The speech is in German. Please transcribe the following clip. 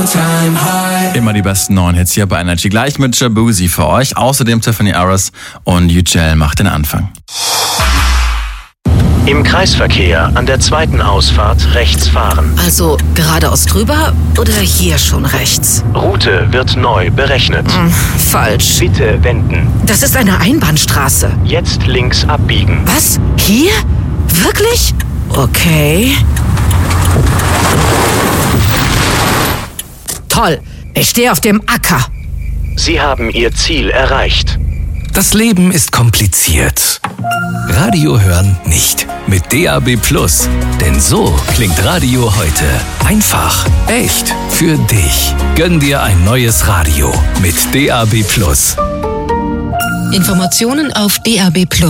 Immer die besten neuen Hits hier bei Energy. Gleich mit Shabuzi für euch. Außerdem Tiffany Aras und UGL macht den Anfang. Im Kreisverkehr an der zweiten Ausfahrt rechts fahren. Also geradeaus drüber oder hier schon rechts? Route wird neu berechnet. Falsch. Bitte wenden. Das ist eine Einbahnstraße. Jetzt links abbiegen. Was? Hier? Wirklich? Okay. Toll. Ich stehe auf dem Acker. Sie haben Ihr Ziel erreicht. Das Leben ist kompliziert. Radio hören nicht. Mit DAB+. Denn so klingt Radio heute. Einfach, echt, für dich. Gönn dir ein neues Radio mit DAB+. Informationen auf DAB+.